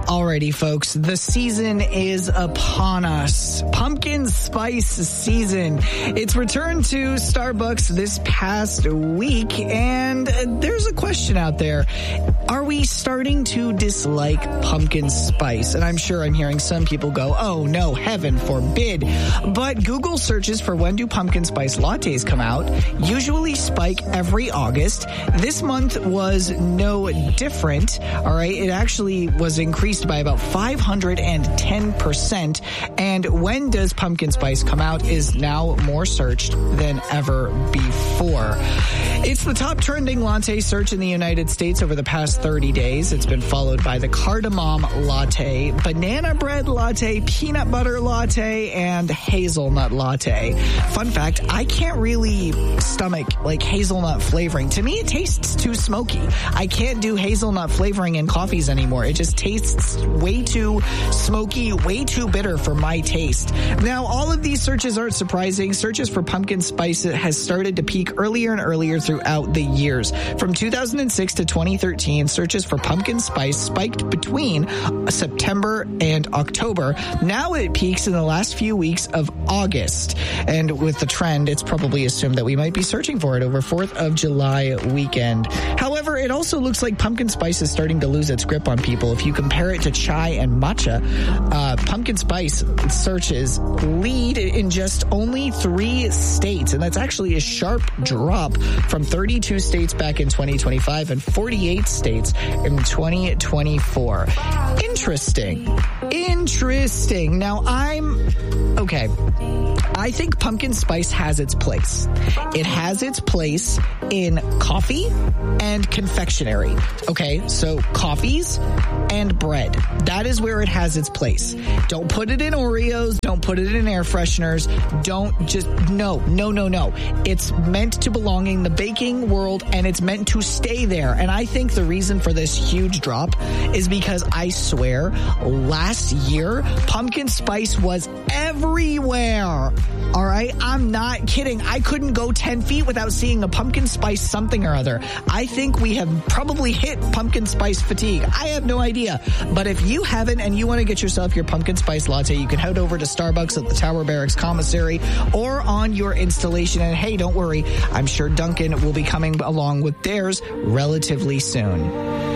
Alrighty, folks, the season is upon us. Pumpkin spice season. It's returned to Starbucks this past week, and there's a question out there. Are we starting to dislike pumpkin spice? And I'm sure I'm hearing some people go, oh no, heaven forbid. But Google searches for when do pumpkin spice lattes come out usually spike every August. This month was no different. All right, it actually was increased by about 510%. And when does pumpkin spice come out is now more searched than ever before. It's the top trending latte search in the United States over the past 30 days. It's been followed by the cardamom latte, banana bread latte, peanut butter latte, and hazelnut latte. Fun fact, I can't really stomach like hazelnut flavoring. To me, it tastes too smoky. I can't do hazelnut flavoring in coffees anymore. It just tastes way too smoky, way too bitter for my taste. Now, all of these searches aren't surprising. Searches for pumpkin spice has started to peak earlier and earlier throughout the years. From 2006 to 2013, searches for pumpkin spice spiked between September and October. Now it peaks in the last few weeks of August. And with the trend, it's probably assumed that we might be searching for it over 4th of July weekend. However, it also looks like pumpkin spice is starting to lose its grip on people. If you compare it to chai and matcha, pumpkin spice searches lead in just only 3 states. And that's actually a sharp drop from 32 states back in 2025 and 48 states in 2024. Interesting. Now, I think pumpkin spice has its place. It has its place in coffee and confectionery. Okay, so coffees and bread. That is where it has its place. Don't put it in Oreos. Don't put it in air fresheners. No. It's meant to belong in the baking world, and it's meant to stay there. And I think the reason for this huge drop is because I swear last year, pumpkin spice was everywhere. All right, I'm not kidding. I couldn't go 10 feet without seeing a pumpkin spice something or other. I think we have probably hit pumpkin spice fatigue. I have no idea. But if you haven't and you want to get yourself your pumpkin spice latte, you can head over to Starbucks at the Tower Barracks Commissary or on your installation. And hey, don't worry, I'm sure Dunkin' will be coming along with theirs relatively soon.